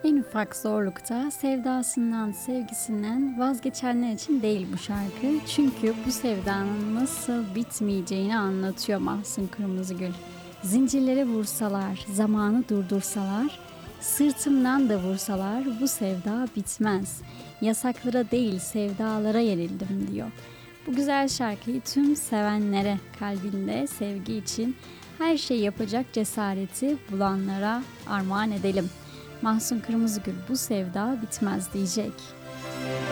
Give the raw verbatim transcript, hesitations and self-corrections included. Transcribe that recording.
En ufak zorlukta sevdasından, sevgisinden vazgeçenler için değil bu şarkı. Çünkü bu sevdanın nasıl bitmeyeceğini anlatıyor Mahsun Kırmızıgül. Zincirlere vursalar, zamanı durdursalar, sırtımdan da vursalar bu sevda bitmez. Yasaklara değil sevdalara yenildim diyor. Bu güzel şarkıyı tüm sevenlere, kalbinde sevgi için her şey yapacak cesareti bulanlara armağan edelim. Mahsun Kırmızıgül bu sevda bitmez diyecek.